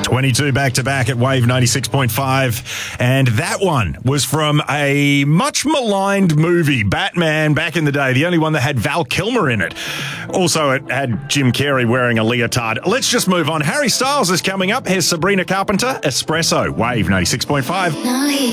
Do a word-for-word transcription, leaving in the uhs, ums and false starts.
twenty-two back-to-back at Wave ninety-six point five. And that one was from a much maligned movie, Batman, back in the day. The only one that had Val Kilmer in it. Also, it had Jim Carrey wearing a leotard. Let's just move on. Harry Styles is coming up. Here's Sabrina Carpenter, Espresso, Wave ninety-six point five.